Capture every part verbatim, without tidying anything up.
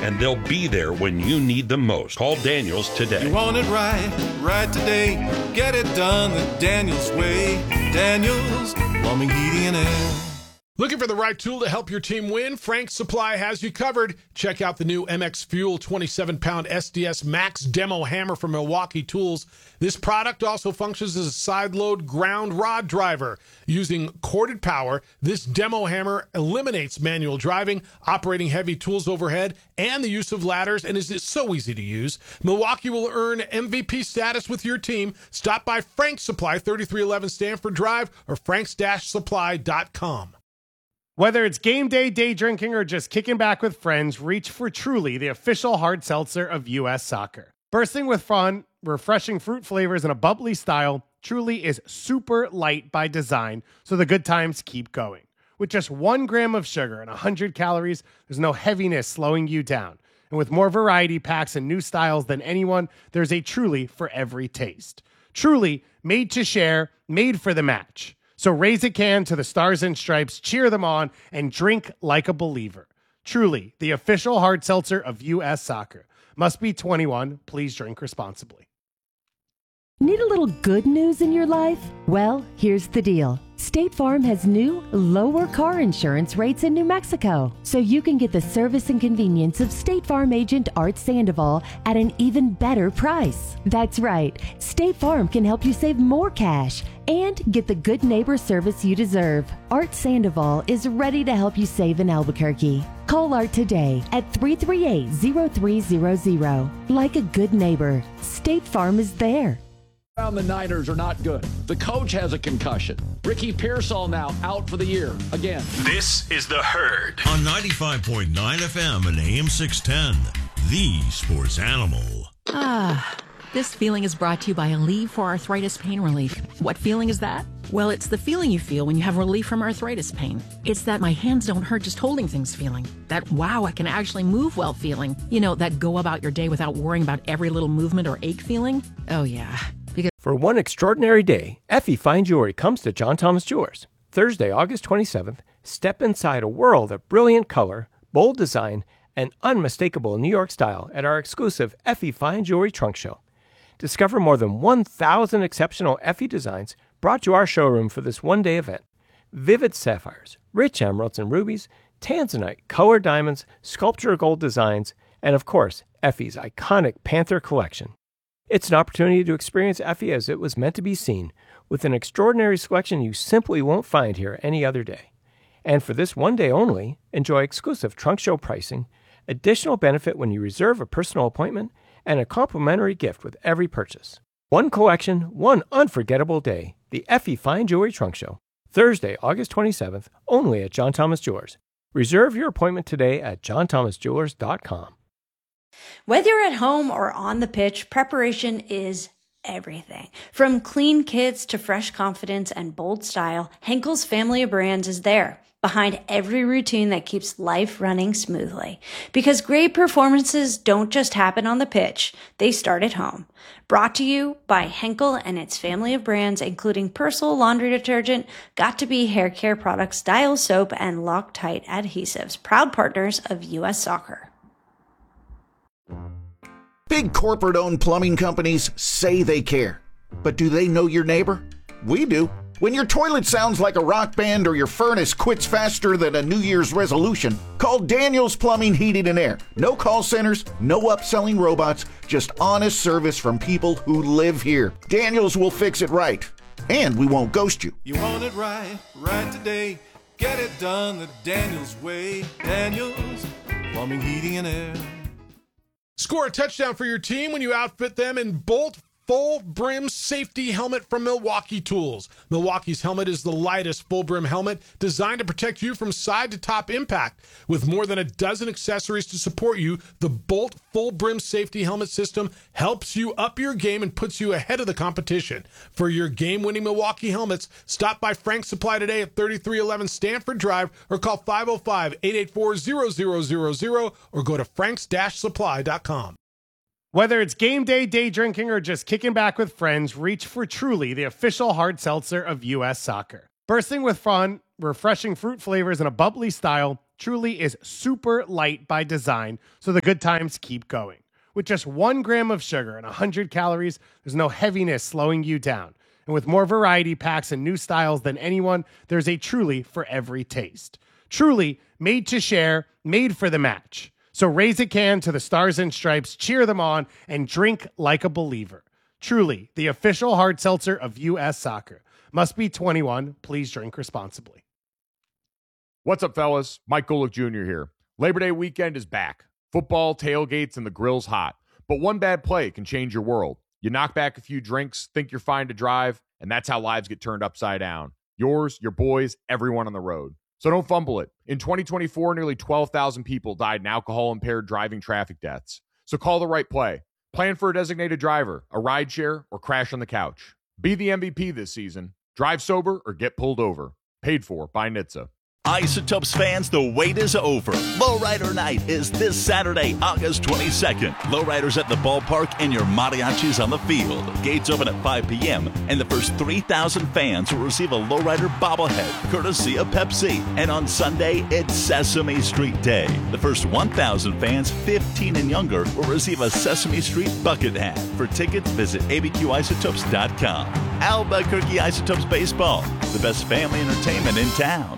and they'll be there when you need them most. Call Daniels today. You want it right, right today. Get it done the Daniels way. Daniels Plumbing, Heating, and Air. Looking for the right tool to help your team win? Frank's Supply has you covered. Check out the new M X Fuel twenty-seven pound S D S Max Demo Hammer from Milwaukee Tools. This product also functions as a side-load ground rod driver. Using corded power, this demo hammer eliminates manual driving, operating heavy tools overhead, and the use of ladders, and is so easy to use. Milwaukee will earn M V P status with your team. Stop by Frank's Supply, thirty-three eleven Stanford Drive, or franks dash supply dot com. Whether it's game day, day drinking, or just kicking back with friends, reach for Truly, the official hard seltzer of U S Soccer. Bursting with fun, refreshing fruit flavors, and a bubbly style, Truly is super light by design, so the good times keep going. With just one gram of sugar and one hundred calories, there's no heaviness slowing you down. And with more variety packs and new styles than anyone, there's a Truly for every taste. Truly, made to share, made for the match. So raise a can to the Stars and Stripes, cheer them on, and drink like a believer. Truly, the official hard seltzer of U S Soccer. Must be twenty-one. Please drink responsibly. Need a little good news in your life? Well, here's the deal. State Farm has new, lower car insurance rates in New Mexico, so you can get the service and convenience of State Farm agent Art Sandoval at an even better price. That's right. State Farm can help you save more cash and get the good neighbor service you deserve. Art Sandoval is ready to help you save in Albuquerque. Call Art today at three three eight, zero three zero zero. Like a good neighbor, State Farm is there. The Niners are not good. The coach has a concussion. Ricky Pearsall now out for the year again. This is The Herd on ninety-five point nine F M and A M six ten, the sports animal. Ah, this feeling is brought to you by Aleve for Arthritis Pain Relief. What feeling is that? Well, it's the feeling you feel when you have relief from arthritis pain. It's that my hands don't hurt just holding things feeling. That wow, I can actually move well feeling. You know, that go about your day without worrying about every little movement or ache feeling. Oh yeah. Because For one extraordinary day, Effie Fine Jewelry comes to John Thomas Jewelers. Thursday, August twenty-seventh, step inside a world of brilliant color, bold design, and unmistakable New York style at our exclusive Effie Fine Jewelry Trunk Show. Discover more than one thousand exceptional Effie designs brought to our showroom for this one-day event. Vivid sapphires, rich emeralds and rubies, tanzanite, colored diamonds, sculpture gold designs, and of course, Effie's iconic Panther collection. It's an opportunity to experience Effie as it was meant to be seen, with an extraordinary selection you simply won't find here any other day. And for this one day only, enjoy exclusive trunk show pricing, additional benefit when you reserve a personal appointment, and a complimentary gift with every purchase. One collection, one unforgettable day. The Effie Fine Jewelry Trunk Show. Thursday, August twenty-seventh, only at John Thomas Jewelers. Reserve your appointment today at john thomas jewelers dot com. Whether you're at home or on the pitch, preparation is everything. From clean kits to fresh confidence and bold style, Henkel's family of brands is there, behind every routine that keeps life running smoothly. Because great performances don't just happen on the pitch, they start at home. Brought to you by Henkel and its family of brands, including Persil laundry detergent, Got2b hair care products, Dial soap, and Loctite adhesives, proud partners of U S Soccer. Big corporate-owned plumbing companies say they care. But do they know your neighbor? We do. When your toilet sounds like a rock band or your furnace quits faster than a New Year's resolution, call Daniels Plumbing, Heating, and Air. No call centers, no upselling robots, just honest service from people who live here. Daniels will fix it right, and we won't ghost you. You want it right, right today. Get it done the Daniels way. Daniels Plumbing, Heating, and Air. Score a touchdown for your team when you outfit them in Bolt Full Brim Safety Helmet from Milwaukee Tools. Milwaukee's helmet is the lightest full brim helmet designed to protect you from side to top impact. With more than a dozen accessories to support you, the Bolt Full Brim Safety Helmet system helps you up your game and puts you ahead of the competition. For your game-winning Milwaukee helmets, stop by Frank's Supply today at thirty-three eleven Stanford Drive or call five oh five, eight eight four, zero zero zero zero or go to franks dash supply dot com. Whether it's game day, day drinking, or just kicking back with friends, reach for Truly, the official hard seltzer of U S Soccer. Bursting with fun, refreshing fruit flavors, and a bubbly style, Truly is super light by design, so the good times keep going. With just one gram of sugar and one hundred calories, there's no heaviness slowing you down. And with more variety packs and new styles than anyone, there's a Truly for every taste. Truly, made to share, made for the match. So raise a can to the Stars and Stripes, cheer them on, and drink like a believer. Truly, the official hard seltzer of U S Soccer. Must be twenty-one. Please drink responsibly. What's up, fellas? Mike Golick Junior here. Labor Day weekend is back. Football, tailgates, and the grill's hot. But one bad play can change your world. You knock back a few drinks, think you're fine to drive, and that's how lives get turned upside down. Yours, your boys, everyone on the road. So don't fumble it. In twenty twenty-four, nearly twelve thousand people died in alcohol-impaired driving traffic deaths. So call the right play. Plan for a designated driver, a rideshare, or crash on the couch. Be the M V P this season. Drive sober or get pulled over. Paid for by N H T S A. Isotopes fans, the wait is over. Lowrider Night is this Saturday, August twenty-second. Lowriders at the ballpark and your mariachis on the field. Gates open at five p.m. and the first three thousand fans will receive a Lowrider bobblehead, courtesy of Pepsi. And on Sunday, it's Sesame Street Day. The first one thousand fans, fifteen and younger, will receive a Sesame Street bucket hat. For tickets, visit A B Q isotopes dot com. Albuquerque Isotopes Baseball, the best family entertainment in town.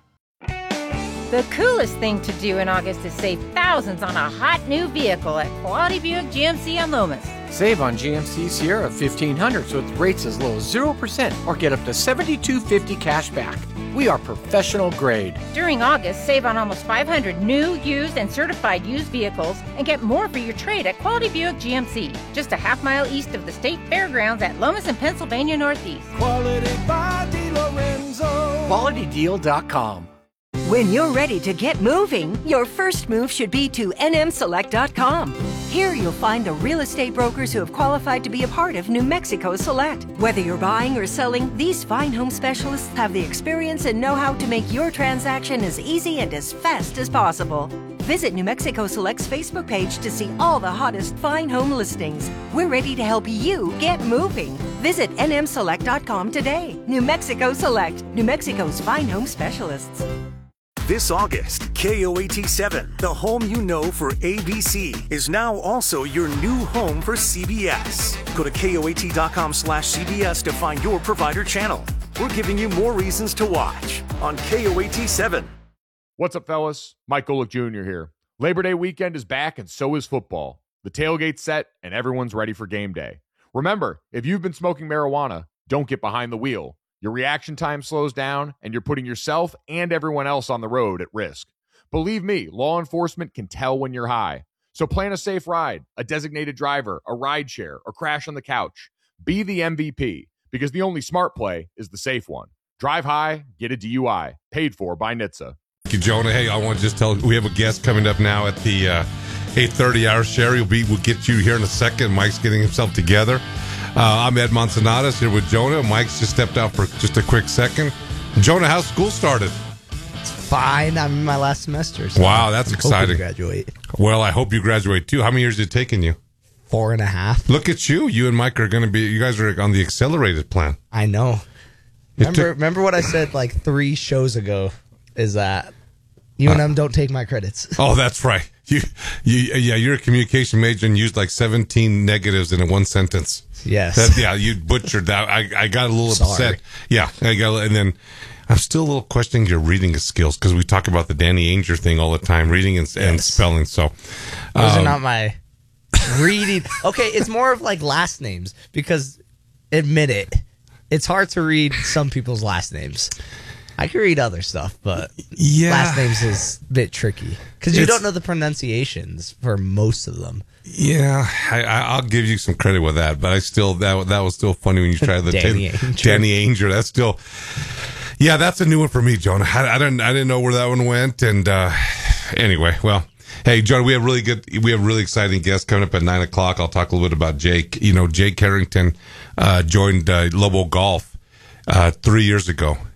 The coolest thing to do in August is save thousands on a hot new vehicle at Quality Buick G M C on Loomis. Save on G M C Sierra fifteen hundreds with rates as low as zero percent or get up to seventy-two fifty cash back. We are professional grade. During August, save on almost five hundred new, used, and certified used vehicles and get more for your trade at Quality Buick G M C, just a half mile east of the State Fairgrounds at Lomas and Pennsylvania Northeast. Quality by DiLorenzo. Quality Deal dot com. When you're ready to get moving, your first move should be to N M Select dot com. Here you'll find the real estate brokers who have qualified to be a part of New Mexico Select. Whether you're buying or selling, these fine home specialists have the experience and know-how to make your transaction as easy and as fast as possible. Visit New Mexico Select's Facebook page to see all the hottest fine home listings. We're ready to help you get moving. Visit N M Select dot com today. New Mexico Select, New Mexico's fine home specialists. This August, K O A T seven, the home you know for A B C, is now also your new home for C B S. Go to K O A T dot com slash C B S to find your provider channel. We're giving you more reasons to watch on K O A T seven. What's up, fellas? Mike Golick Junior here. Labor Day weekend is back, and so is football. The tailgate's set, and everyone's ready for game day. Remember, if you've been smoking marijuana, don't get behind the wheel. Your reaction time slows down, and you're putting yourself and everyone else on the road at risk. Believe me, law enforcement can tell when you're high. So plan a safe ride, a designated driver, a ride share, or crash on the couch. Be the M V P, because the only smart play is the safe one. Drive high, get a D U I. Paid for by N H T S A. Thank you, Jonah. Hey, I want to just tell we have a guest coming up now at the uh, eight thirty hour. Sherry will be. We'll get you here in a second. Mike's getting himself together. Uh, I'm Ed Monsonatos here with Jonah. Mike's just stepped out for just a quick second. Jonah, how's school started? It's fine. I'm in my last semester. So wow, that's I'm exciting. To graduate. Well, I hope you graduate too. How many years has it taken you? Four and a half. Look at you. You and Mike are going to be. You guys are on the accelerated plan. I know. It Remember, took- remember what I said like three shows ago? Is that you and them don't take my credits? Oh, that's right. You, you, yeah, you're a communication major and used like seventeen negatives in a one sentence. Yes. That, yeah, you butchered that. I, I got a little Sorry. upset. Yeah, I got, and then I'm still a little questioning your reading skills because we talk about the Danny Ainger thing all the time, reading and, and Yes. spelling. So Those um, are not my reading. Okay, it's more of like last names because, admit it, it's hard to read some people's last names. I can read other stuff, but yeah. last names is a bit tricky because you It's- don't know the pronunciations for most of them. Yeah, I, I- I'll give you some credit with that, but I still that that was still funny when you tried the Danny ta- Ainger. Danny Ainger. That's still, yeah, that's a new one for me, Jonah. I, I didn't I didn't know where that one went, and uh, anyway, well, hey, Jonah, we have really good, we have really exciting guests coming up at nine o'clock. I'll talk a little bit about Jake. You know, Jake Harrington uh, joined uh, Lobo Golf uh, three years ago,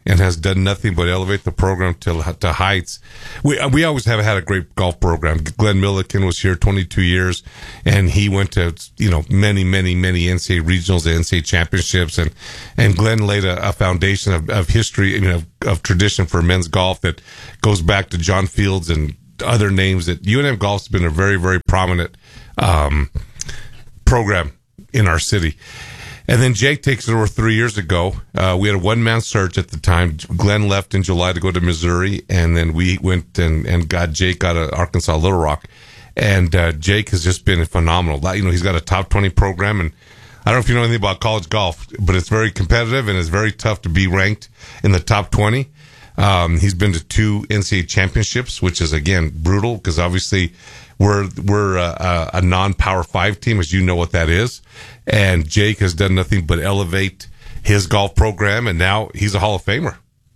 and has done nothing but elevate the program to to heights. We we always have had a great golf program. Glenn Milliken was here twenty-two years, and he went to you know many many many N C A A regionals, N C A A championships, and and Glenn laid a, a foundation of, of history, you know, of tradition for men's golf that goes back to John Fields and other names. That U N M Golf's been a very very prominent um, program in our city. And then Jake takes it over three years ago. Uh, we had a one-man search at the time. Glenn left in July to go to Missouri, and then we went and, and got Jake out of Arkansas Little Rock. And uh, Jake has just been phenomenal. You know, he's got a top twenty program, and I don't know if you know anything about college golf, but it's very competitive, and it's very tough to be ranked in the top twenty. Um, he's been to two N C A A championships, which is, again, brutal, because obviously we're we're a, a non-Power Five team, as you know what that is. And Jake has done nothing but elevate his golf program, and now he's a Hall of Famer.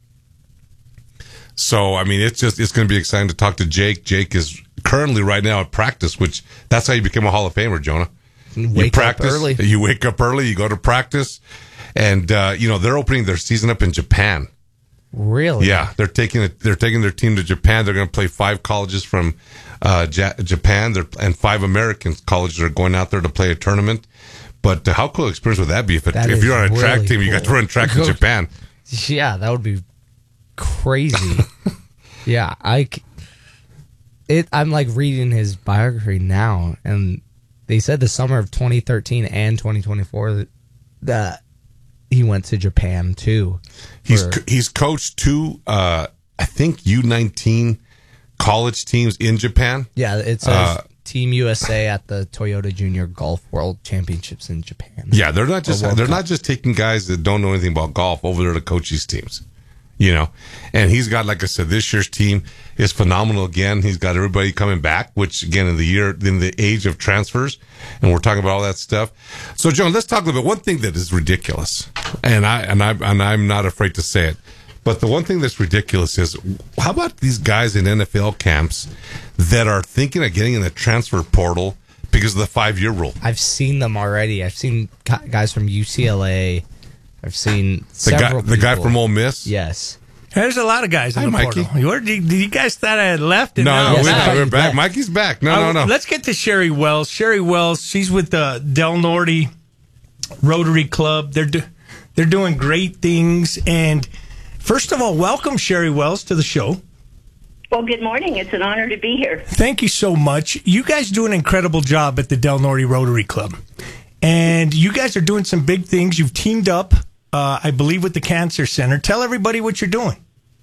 So, I mean, it's just it's going to be exciting to talk to Jake. Jake is currently right now at practice, which that's how you become a Hall of Famer, Jonah. You wake you practice up early. You wake up early. You go to practice, and uh, you know they're opening their season up in Japan. Really? Yeah, they're taking it. They're taking their team to Japan. They're going to play five colleges from uh, ja- Japan, they're, and five American colleges are going out there to play a tournament. But uh, how cool experience would that be if, it, That if is you're on a really track team, you got to cool. run track in Go- Japan? Yeah, that would be crazy. yeah, I. c- It. I'm like reading his biography now, and they said the summer of twenty thirteen and twenty twenty-four that, that he went to Japan too. He's for- co- he's coached two, uh, I think U nineteen college teams in Japan. yeah, it says Uh, Team U S A at the Toyota Junior Golf World Championships in Japan. Yeah, they're not just Or World they're Cup. not just taking guys that don't know anything about golf over there to coach these teams, you know. And he's got, like I said, this year's team is phenomenal again. He's got everybody coming back, which again in the year in the age of transfers, and we're talking about all that stuff. So, John, let's talk a little bit. One thing that is ridiculous, and I and I and I'm not afraid to say it, but the one thing that's ridiculous is how about these guys in N F L camps that are thinking of getting in the transfer portal because of the five year rule? I've seen them already. I've seen gu- guys from U C L A. I've seen The guy, several the guy people. from Ole Miss. Yes. There's a lot of guys in Hi, the Mikey. portal. Where did, did you guys thought I had left? And No, now no, I'm we're, back? not. we're back. Mikey's back. No, no, Uh, no. Let's get to Sherry Wells. Sherry Wells, she's with the Del Norte Rotary Club. They're do, they're doing great things. And first of all, welcome Sherry Wells to the show. Well, good morning. It's an honor to be here. Thank you so much. You guys do an incredible job at the Del Norte Rotary Club. And you guys are doing some big things. You've teamed up, uh, I believe, with the Cancer Center. Tell everybody what you're doing.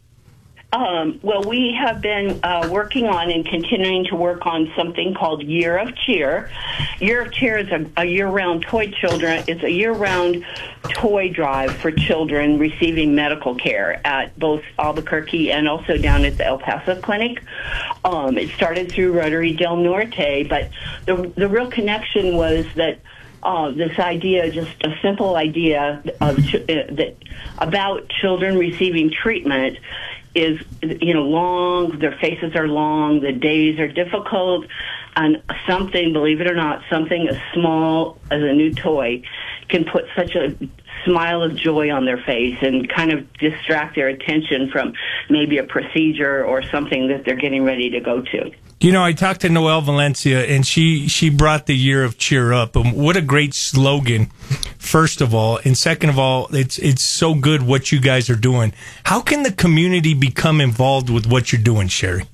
Um, well, we have been uh, working on and continuing to work on something called Year of Cheer. Year of Cheer is a, a year-round toy children. It's a year-round toy drive for children receiving medical care at both Albuquerque and also down at the El Paso Clinic. Um, it started through Rotary Del Norte, but the the real connection was that uh, this idea, just a simple idea of ch- uh, that about children receiving treatment is, you know, long, their faces are long, the days are difficult, and something, believe it or not, something as small as a new toy can put such a smile of joy on their face and kind of distract their attention from maybe a procedure or something that they're getting ready to go to. You know, I talked to Noelle Valencia, and she, she brought the Year of Cheer up. And what a great slogan, first of all. And second of all, it's it's so good what you guys are doing. How can the community become involved with what you're doing, Sherry?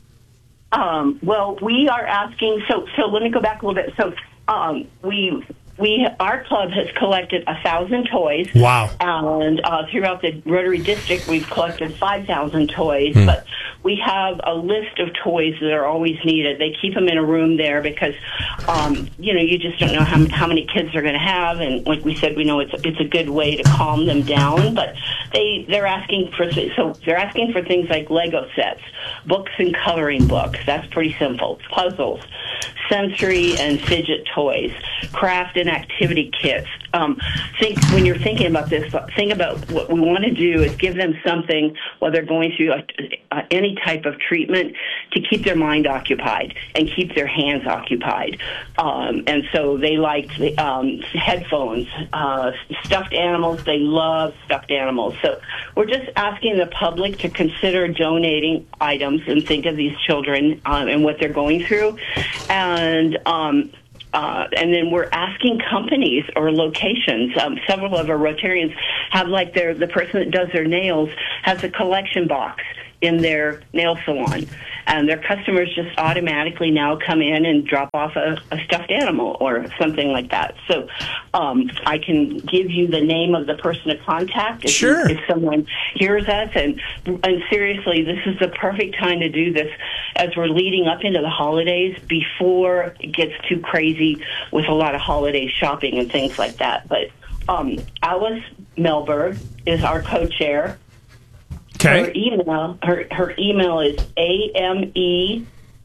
Um, well, we are asking, so so let me go back a little bit. So um, we... We, our club has collected a thousand toys. Wow! And uh, throughout the Rotary District, we've collected five thousand toys. Hmm. But we have a list of toys that are always needed. They keep them in a room there because, um, you know, you just don't know how how many kids they're going to have. And like we said, we know it's it's a good way to calm them down. But they they're asking for so they're asking for things like Lego sets, books and coloring books. That's pretty simple. Puzzles, sensory and fidget toys, craft and activity kits, um, think when you're thinking about this, think about what we want to do is give them something while they're going through a, a, any type of treatment to keep their mind occupied and keep their hands occupied. Um, and so they liked the, um, headphones, uh, stuffed animals. They love stuffed animals. So we're just asking the public to consider donating items and think of these children um, and what they're going through. And um, Uh, and then we're asking companies or locations. Um, several of our Rotarians have, like, their the person that does their nails has a collection box in their nail salon, and their customers just automatically now come in and drop off a, a stuffed animal or something like that. So um, I can give you the name of the person to contact if, sure. if someone hears us. And, and seriously, this is the perfect time to do this as we're leading up into the holidays before it gets too crazy with a lot of holiday shopping and things like that. But um, Alice Melberg is our co-chair. Okay. Her email, her, her email is A M E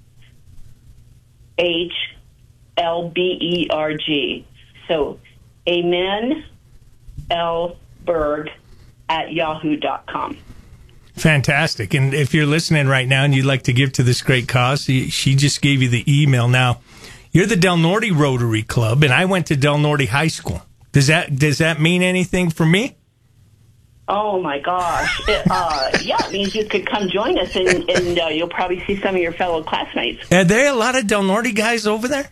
H L B E R G. So, Amen L Berg at yahoo dot com. Fantastic. And if you're listening right now and you'd like to give to this great cause, she just gave you the email. Now, you're the Del Norte Rotary Club, and I went to Del Norte High School. Does that does that mean anything for me? Oh, my gosh. It, uh, yeah, it means you could come join us, and, and uh, you'll probably see some of your fellow classmates. Are there a lot of Del Norte guys over there?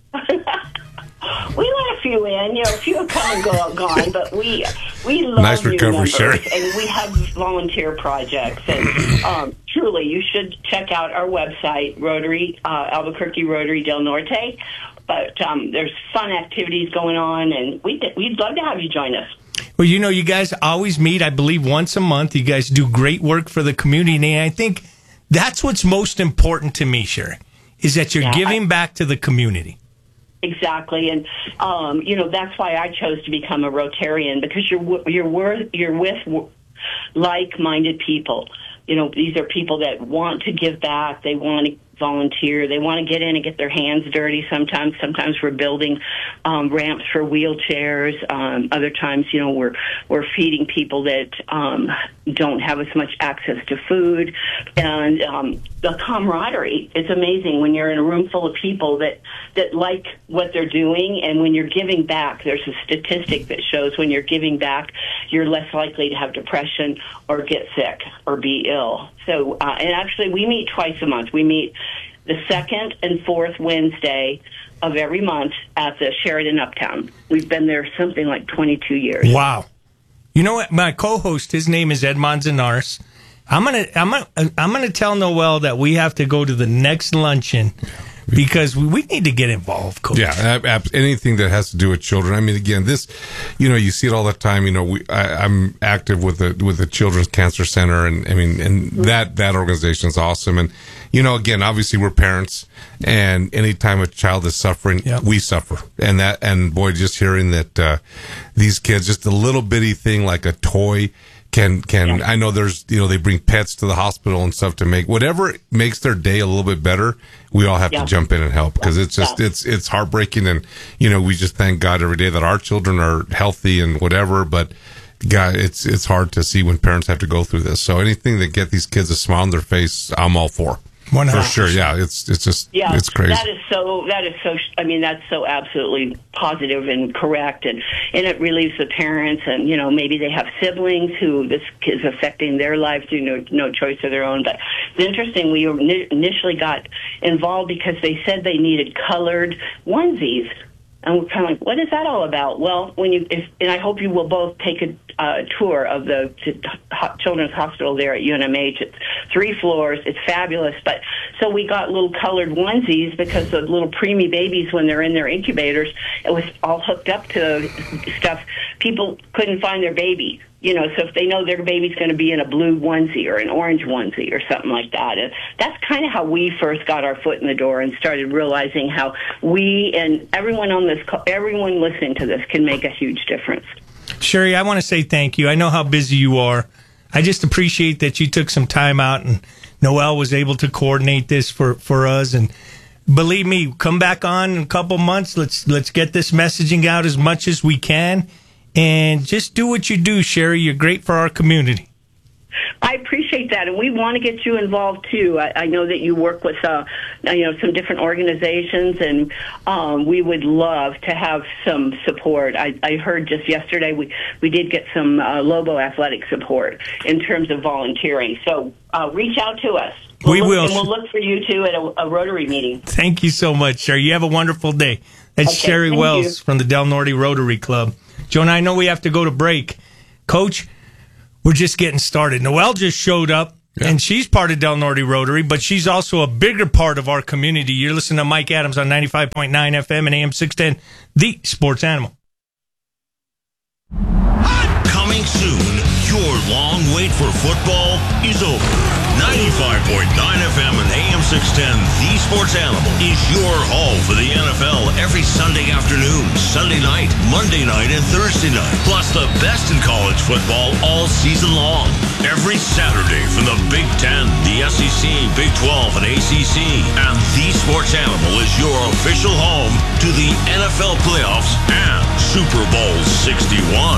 We let a few in. You know, a few have come and go, gone, but we we love Nice new recovery, members, Sherry. and we have volunteer projects. And um, truly, you should check out our website, Rotary uh, Albuquerque Rotary Del Norte. But um, there's fun activities going on, and we we'd love to have you join us. Well, you know, you guys always meet, I believe, once a month. You guys do great work for the community, and I think that's what's most important to me, Sherry, is that you're Yeah, giving I- back to the community. Exactly, and um, you know that's why I chose to become a Rotarian, because you're w- you're wor- you're with w- like-minded people. You know, these are people that want to give back. They want to volunteer. They want to get in and get their hands dirty. Sometimes, sometimes we're building um, ramps for wheelchairs. Um, other times, you know, we're we're feeding people that um, don't have as much access to food. And um, the camaraderie, it's amazing when you're in a room full of people that that like what they're doing. And when you're giving back, there's a statistic that shows when you're giving back, you're less likely to have depression or get sick or be ill. So, uh, and actually, we meet twice a month. We meet the second and fourth Wednesday of every month at the Sheridan Uptown. We've been there something like twenty-two years. Wow. You know what? My co-host, his name is Ed Manzanares. I'm gonna, I'm gonna, I'm gonna tell Noel that we have to go to the next luncheon because we, we need to get involved, Coach. Yeah, ab- ab- anything that has to do with children. I mean, again, this, you know, you see it all the time. You know, we, I, I'm active with the with the Children's Cancer Center, and I mean, and that that organization is awesome. And you know, again, obviously, we're parents, and anytime a child is suffering, Yep. we suffer. And that, and boy, just hearing that uh, these kids, just a little bitty thing like a toy. Can, can, I know there's, you know, they bring pets to the hospital and stuff to make, whatever makes their day a little bit better, we all have Yeah. to jump in and help, because it's just, Yeah. it's, it's heartbreaking. And, you know, we just thank God every day that our children are healthy and whatever, but God, it's, it's hard to see when parents have to go through this. So anything that get these kids a smile on their face, I'm all for. one hundred For sure. Yeah. It's, it's just, Yeah, it's crazy. that is so. That is so. I mean, that's so absolutely positive and correct, and and it relieves the parents, and you know, maybe they have siblings who this is affecting their lives through no no choice of their own. But it's interesting. We initially got involved because they said they needed colored onesies. And we're kind of like, what is that all about? Well, when you, if, and I hope you will both take a uh, tour of the t- t- Children's Hospital there at U N M H. It's three floors. It's fabulous. But so we got little colored onesies because the little preemie babies, when they're in their incubators, it was all hooked up to stuff. People couldn't find their baby. You know, so if they know their baby's going to be in a blue onesie or an orange onesie or something like that, and that's kind of how we first got our foot in the door and started realizing how we and everyone on this, everyone listening to this, can make a huge difference. Sherry, I want to say thank you. I know how busy you are. I just appreciate that you took some time out and Noel was able to coordinate this for, for us. And believe me, come back on in a couple months. Let's let's get this messaging out as much as we can, and just do what you do, Sherry. You're great for our community. I appreciate that, and we want to get you involved too. I, I know that you work with, uh, you know, some different organizations, and um, we would love to have some support. I, I heard just yesterday we we did get some uh, Lobo Athletic support in terms of volunteering. So uh, reach out to us. We'll we look, will. And we'll look for you too at a, a Rotary meeting. Thank you so much, Sherry. You have a wonderful day. That's Okay, Sherry thank Wells you. from the Del Norte Rotary Club. Jonah, I know we have to go to break. Coach, we're just getting started. Noelle just showed up, yeah. and she's part of Del Norte Rotary, but she's also a bigger part of our community. You're listening to Mike Adams on ninety-five point nine F M and A M six ten, the Sports Animal. Coming soon, your long wait for football is over. ninety-five point nine F M and A M six ten, The Sports Animal, is your home for the N F L every Sunday afternoon, Sunday night, Monday night, and Thursday night. Plus the best in college football all season long. Every Saturday from the Big Ten, the S E C, Big twelve, and A C C. And The Sports Animal is your official home to the N F L playoffs and Super Bowl sixty-one.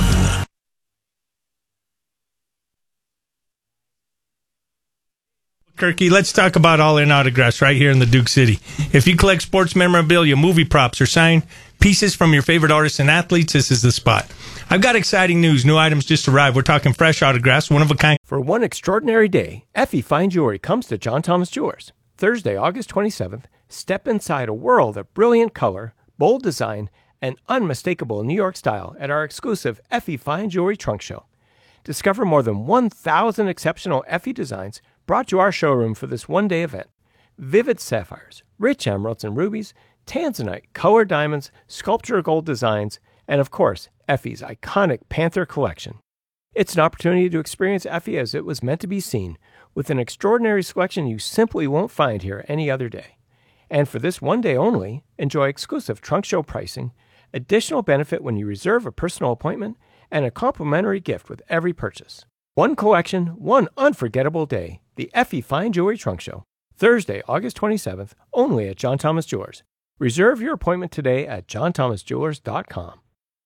Kirky, let's talk about all-in autographs right here in the Duke City. If you collect sports memorabilia, movie props, or signed pieces from your favorite artists and athletes, this is the spot. I've got exciting news. New items just arrived. We're talking fresh autographs, one of a kind. For one extraordinary day, Effie Fine Jewelry comes to John Thomas Jewelers. Thursday, August twenty-seventh, step inside a world of brilliant color, bold design, and unmistakable New York style at our exclusive Effie Fine Jewelry Trunk Show. Discover more than one thousand exceptional Effie designs brought to our showroom for this one-day event. Vivid sapphires, rich emeralds and rubies, tanzanite, colored diamonds, sculpture gold designs, and of course, Effie's iconic Panther collection. It's an opportunity to experience Effie as it was meant to be seen, with an extraordinary selection you simply won't find here any other day. And for this one day only, enjoy exclusive trunk show pricing, additional benefit when you reserve a personal appointment, and a complimentary gift with every purchase. One collection, one unforgettable day. The Effie Fine Jewelry Trunk Show. Thursday, August twenty-seventh, only at John Thomas Jewelers. Reserve your appointment today at john thomas jewelers dot com.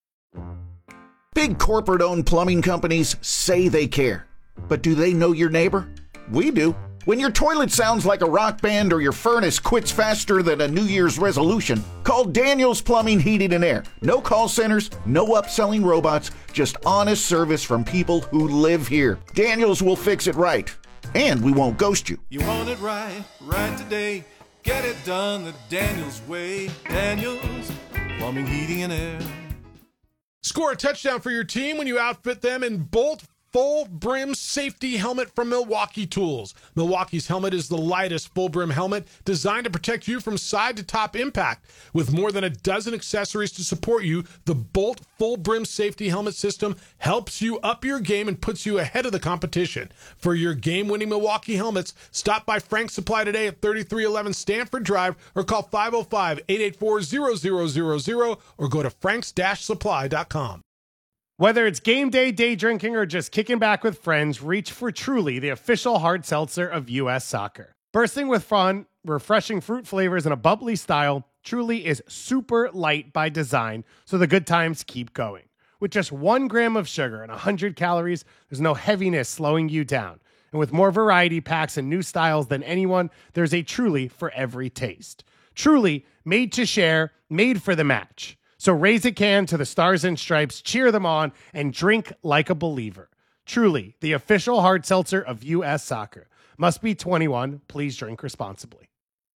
Big corporate-owned plumbing companies say they care. But do they know your neighbor? We do. When your toilet sounds like a rock band or your furnace quits faster than a New Year's resolution, call Daniels Plumbing, Heating, and Air. No call centers, no upselling robots, just honest service from people who live here. Daniels will fix it right. And we won't ghost you. You want it right, right today. Get it done the Daniels way. Daniels Plumbing, Heating, and Air. Score a touchdown for your team when you outfit them in Bolt Full Brim Safety Helmet from Milwaukee Tools. Milwaukee's helmet is the lightest full brim helmet designed to protect you from side to top impact. With more than a dozen accessories to support you, the Bolt Full Brim Safety Helmet system helps you up your game and puts you ahead of the competition. For your game-winning Milwaukee helmets, stop by Frank's Supply today at thirty-three eleven Stanford Drive or call five oh five, eight eight four, zero zero zero zero or go to franks dash supply dot com. Whether it's game day, day drinking, or just kicking back with friends, reach for Truly, the official hard seltzer of U S Soccer. Bursting with fun, refreshing fruit flavors, and a bubbly style, Truly is super light by design, so the good times keep going. With just one gram of sugar and one hundred calories, there's no heaviness slowing you down. And with more variety packs and new styles than anyone, there's a Truly for every taste. Truly, made to share, made for the match. So raise a can to the Stars and Stripes, cheer them on, and drink like a believer. Truly, the official hard seltzer of U S Soccer. Must be twenty-one. Please drink responsibly.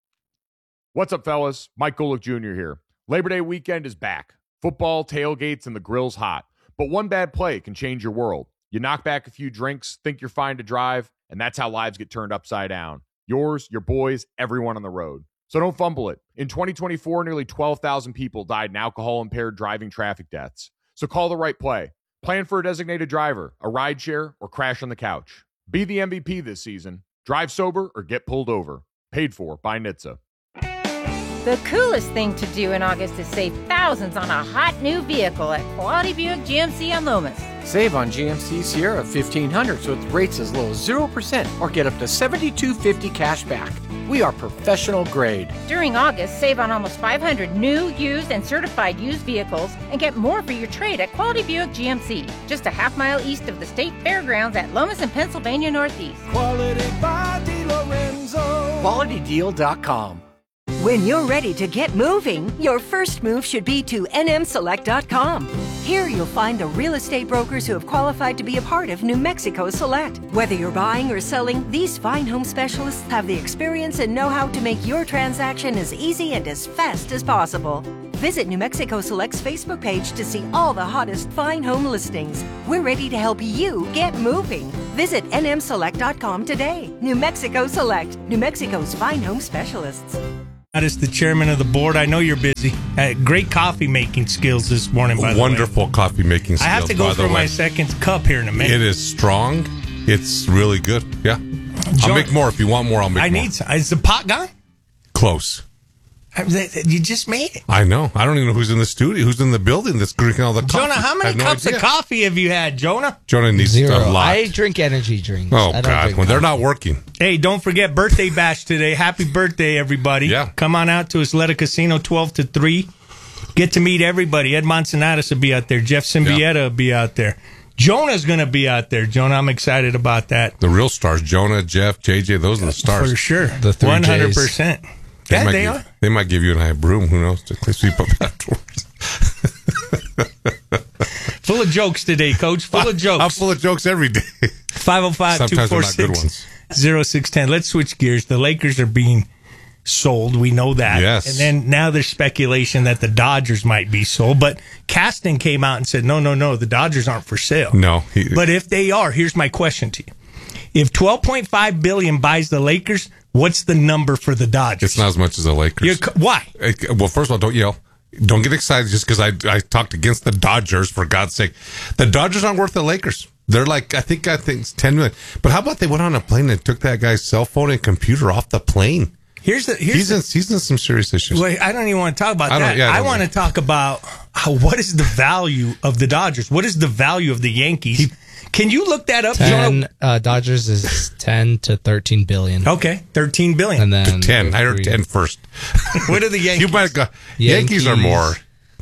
What's up, fellas? Mike Golick Junior here. Labor Day weekend is back. Football, tailgates, and the grill's hot. But one bad play can change your world. You knock back a few drinks, think you're fine to drive, and that's how lives get turned upside down. Yours, your boys, everyone on the road. So don't fumble it. In twenty twenty-four, nearly twelve thousand people died in alcohol-impaired driving traffic deaths. So call the right play. Plan for a designated driver, a rideshare, or crash on the couch. Be the M V P this season. Drive sober or get pulled over. Paid for by N H T S A. The coolest thing to do in August is save thousands on a hot new vehicle at Quality Buick G M C on Loomis. Save on G M C Sierra fifteen hundreds with rates as low as zero percent or get up to seventy-two fifty cash back. We are professional grade. During August, save on almost five hundred new, used, and certified used vehicles and get more for your trade at Quality Buick G M C, just a half mile east of the State Fairgrounds at Lomas and Pennsylvania Northeast. Quality by DiLorenzo. quality deal dot com. When you're ready to get moving, your first move should be to N M Select dot com. Here you'll find the real estate brokers who have qualified to be a part of New Mexico Select. Whether you're buying or selling, these fine home specialists have the experience and know-how to make your transaction as easy and as fast as possible. Visit New Mexico Select's Facebook page to see all the hottest fine home listings. We're ready to help you get moving. Visit N M Select dot com today. New Mexico Select, New Mexico's fine home specialists. As the chairman of the board, I know you're busy. Uh, great coffee making skills this morning, by the way. Wonderful coffee making skills. I have to go by the for way. my second cup here in a minute. It is strong. It's really good. Yeah. Joe, I'll make more. If you want more, I'll make I more. need some. Is the pot gone? Close. I, that, you just made it. I know. I don't even know who's in the studio, who's in the building that's drinking all the coffee. Jonah, how I many have no cups idea. of coffee have you had, Jonah? Jonah needs Zero. a lot. I drink energy drinks. Oh, I don't God. drink When they're coffee. not working. Hey, don't forget birthday bash today. Happy birthday, everybody. Yeah. Come on out to Isleta Casino, twelve to three. Get to meet everybody. Ed Monsonatis will be out there. Jeff Symbieta will be out there. Jonah's going to be out there. Jonah, I'm excited about that. The real stars, Jonah, Jeff, J J, those are the stars. For sure. The three one hundred percent. They, Yeah, might they give, are. they might give you and I a broom. Who knows? To clean sweep up afterwards. Full of jokes today, Coach. Full of jokes. I'm full of jokes every day. five oh five, two Sometimes they're four not good six, ones. oh six one oh. Let's switch gears. The Lakers are being sold. We know that. Yes. And then now there's speculation that the Dodgers might be sold. But Kasten came out and said, no, no, no, the Dodgers aren't for sale. No. He, But if they are, here's my question to you. If twelve point five billion dollars buys the Lakers, what's the number for the Dodgers? it's not as much as the Lakers. You're, co- why? Eh, Well, first of all, don't yell. Don't get excited just because I, I talked against the Dodgers, for God's sake. The Dodgers aren't worth the Lakers. They're like, I think, I think it's ten million. But how about they went on a plane and took that guy's cell phone and computer off the plane? Here's the here's He's the, in, he's in some serious issues. Wait, I don't even want to talk about I don't- that. yeah, I I, don't want to know. talk about how, what is the value of the Dodgers? What is the value of the Yankees? Can you look that up, ten, Jonah? uh, Dodgers is ten to thirteen billion. Okay, thirteen billion. And then To ten. I heard ten first. What are the Yankees? You might go. Yankees, are more.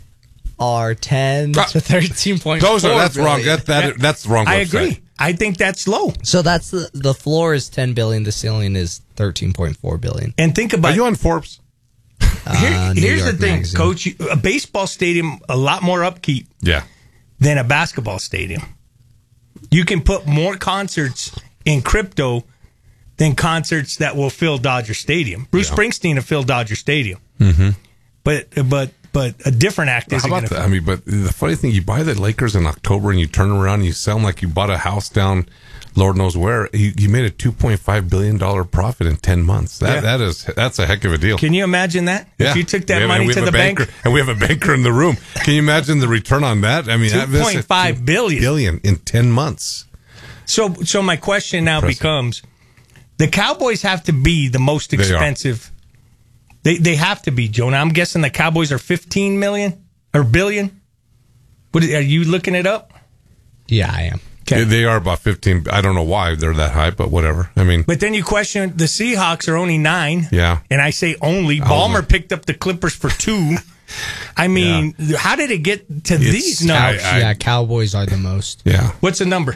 Are ten Uh, to thirteen point. Those are that's wrong. That, that that's the wrong. I website. agree. I think that's low. So that's the the floor is ten billion. The ceiling is thirteen point four billion. And think about Are you on Forbes? Here- Uh, New here's York the thing, Magazine. Coach. You- A baseball stadium, a lot more upkeep Yeah. than a basketball stadium. You can put more concerts in crypto than concerts that will fill Dodger Stadium. Bruce Yeah. Springsteen will fill Dodger Stadium, Mm-hmm. but but but a different act How isn't going about to that? fill. I mean, but the funny thing, you buy the Lakers in October and you turn around and you sound like you bought a house down, Lord knows where. You, you made a two point five billion dollar profit in ten months. That Yeah. that is that's a heck of a deal. Can you imagine that? Yeah. If you took We that have- money we to have the a bank, banker, and we have a banker in the room. Can you imagine the return on that? I mean, that- two that's point a- five billion. billion in ten months. So, so my question now Impressive. becomes: the Cowboys have to be the most They are. expensive. They they have to be, Jonah. I'm guessing the Cowboys are fifteen million or billion. What are you looking it up? Yeah, I am. Okay. They, they are about fifteen. I don't know why they're that high, but whatever. I mean, But then you question the Seahawks are only nine. yeah. And I say only. Ballmer picked up the Clippers for two. I mean, how did it get to It's- these numbers? I- yeah, Cowboys are the most. Yeah. What's the number?